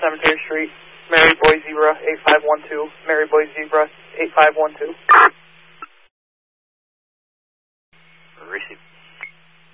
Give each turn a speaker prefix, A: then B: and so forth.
A: Cemetery Street, Mary Boy Zebra 8512, Mary Boy Zebra 8512.
B: Receive.